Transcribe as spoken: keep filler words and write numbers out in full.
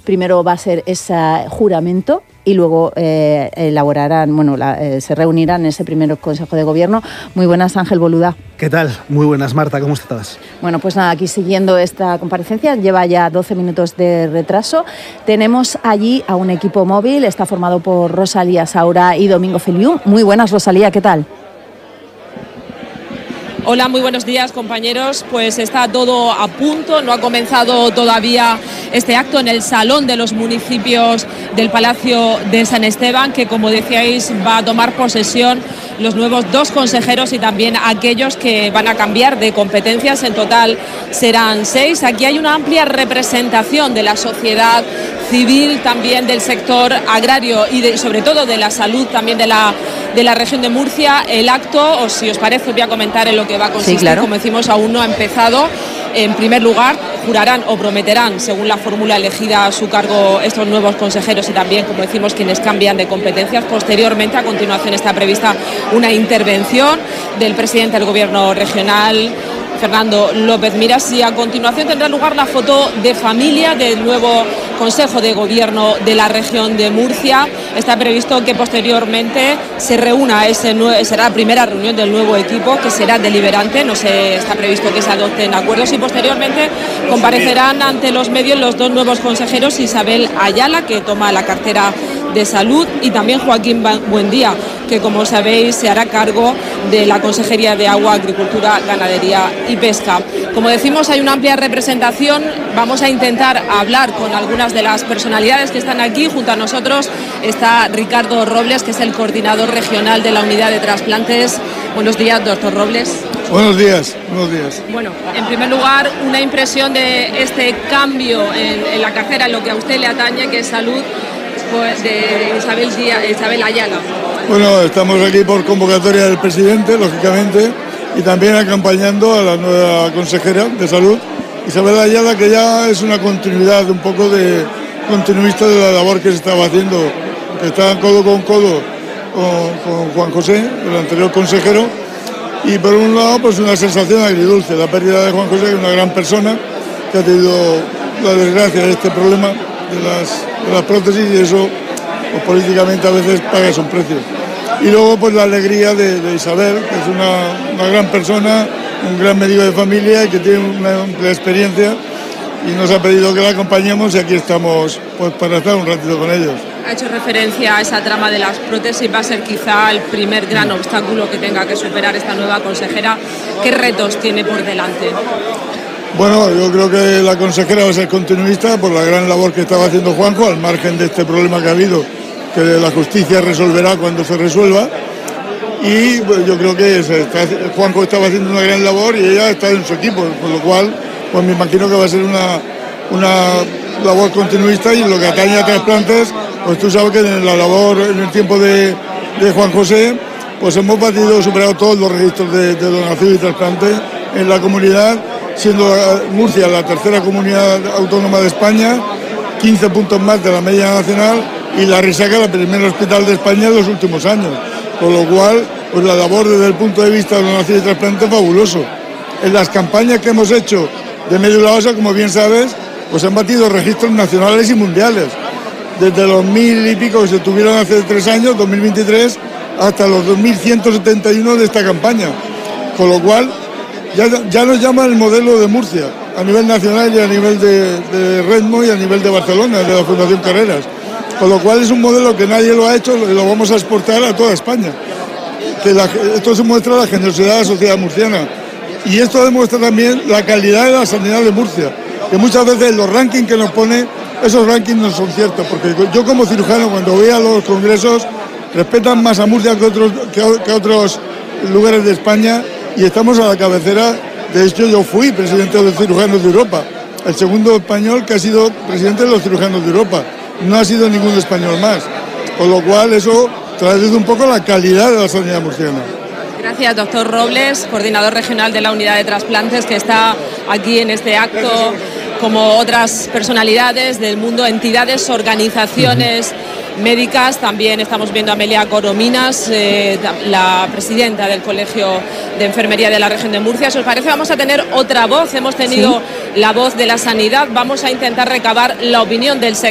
Primero va a ser ese juramento y luego eh, elaborarán, bueno, la, eh, se reunirán en ese primer Consejo de Gobierno. Muy buenas, Ángel Boluda. ¿Qué tal? Muy buenas, Marta, ¿cómo estás? Bueno, pues nada, aquí siguiendo esta comparecencia, lleva ya doce minutos de retraso. Tenemos allí a un equipo móvil, está formado por Rosalía Saura y Domingo Feliú. Muy buenas, Rosalía, ¿qué tal? Hola, muy buenos días, compañeros. Pues está todo a punto, no ha comenzado todavía este acto en el Salón de los Municipios del Palacio de San Esteban, que, como decíais, va a tomar posesión los nuevos dos consejeros y también aquellos que van a cambiar de competencias. En total serán seis. Aquí hay una amplia representación de la sociedad civil, también del sector agrario y de, sobre todo de la salud también de la, de la región de Murcia. El acto, o si os parece, os voy a comentar en lo que va a consistir. Sí, claro. Como decimos, aún no ha empezado. En primer lugar, jurarán o prometerán, según la fórmula elegida a su cargo, estos nuevos consejeros y también, como decimos, quienes cambian de competencias. Posteriormente, a continuación, está prevista una intervención del presidente del Gobierno regional, Fernando López Miras, y a continuación tendrá lugar la foto de familia del nuevo Consejo de Gobierno de la región de Murcia. Está previsto que posteriormente se reúna, ese nue- será la primera reunión del nuevo equipo, que será deliberante, no se está previsto que se adopten acuerdos, y posteriormente comparecerán ante los medios los dos nuevos consejeros, Isabel Ayala, que toma la cartera de Salud, y también Joaquín Buendía, que, como sabéis, se hará cargo de la Consejería de Agua, Agricultura, Ganadería y Pesca. Como decimos, hay una amplia representación. Vamos a intentar hablar con algunas de las personalidades que están aquí. Junto a nosotros está Ricardo Robles, que es el coordinador regional de la unidad de trasplantes. Buenos días, doctor Robles. Buenos días, buenos días. Bueno, en primer lugar, una impresión de este cambio en, en la cartera, en lo que a usted le atañe, que es salud, pues, de Isabel, Díaz, Isabel Ayala. Bueno, estamos aquí por convocatoria del presidente, lógicamente, y también acompañando a la nueva consejera de Salud, Isabel Ayala, que ya es una continuidad, un poco de continuista de la labor que se estaba haciendo, que está codo con codo con, con Juan José, el anterior consejero, y por un lado, pues una sensación agridulce, la pérdida de Juan José, que es una gran persona, que ha tenido la desgracia de este problema de las, de las prótesis, y eso, pues, políticamente a veces paga su precio. Y luego, pues, la alegría de, de Isabel, que es una, una gran persona, un gran médico de familia y que tiene una amplia experiencia, y nos ha pedido que la acompañemos, y aquí estamos, pues, para estar un ratito con ellos. Ha hecho referencia a esa trama de las prótesis, va a ser quizá el primer gran obstáculo que tenga que superar esta nueva consejera. ¿Qué retos tiene por delante? Bueno, yo creo que la consejera va a ser continuista por la gran labor que estaba haciendo Juanjo, al margen de este problema que ha habido, que la justicia resolverá cuando se resuelva. Y pues, yo creo que se está, Juanjo estaba haciendo una gran labor y ella está en su equipo, con lo cual, pues me imagino que va a ser una, una labor continuista. Y en lo que atañe a trasplantes, pues tú sabes que en la labor, en el tiempo de, de Juan José, pues hemos batido, superado todos los registros de, de donación y trasplante en la comunidad, siendo Murcia la tercera comunidad autónoma de España, quince puntos más de la media nacional, y la Risaca el primer hospital de España en los últimos años. Con lo cual, pues la labor desde el punto de vista de donación y trasplante es fabuloso. En las campañas que hemos hecho de médula ósea, como bien sabes, pues han batido registros nacionales y mundiales. Desde los mil y pico que se tuvieron hace tres años, dos mil veintitrés, hasta los dos mil ciento setenta y uno de esta campaña. Con lo cual, ya, ya nos llaman el modelo de Murcia, a nivel nacional y a nivel de, de Redmo y a nivel de Barcelona, de la Fundación Carreras. Con lo cual es un modelo que nadie lo ha hecho y lo vamos a exportar a toda España. Que la, esto se muestra la generosidad de la sociedad murciana. Y esto demuestra también la calidad de la sanidad de Murcia, que muchas veces los rankings que nos pone, esos rankings no son ciertos, porque yo como cirujano, cuando voy a los congresos, respetan más a Murcia que otros, que, que otros lugares de España, y estamos a la cabecera. De hecho, yo fui presidente de los cirujanos de Europa, el segundo español que ha sido presidente de los cirujanos de Europa. No ha sido ningún español más, con lo cual eso traduce un poco la calidad de la sanidad murciana. Gracias, doctor Robles, coordinador regional de la unidad de trasplantes, que está aquí en este acto, como otras personalidades del mundo, entidades, organizaciones uh-huh. médicas. También estamos viendo a Amelia Corominas, eh, la presidenta del Colegio de Enfermería de la región de Murcia. Si os parece, vamos a tener otra voz. Hemos tenido ¿Sí? la voz de la sanidad. Vamos a intentar recabar la opinión del sector.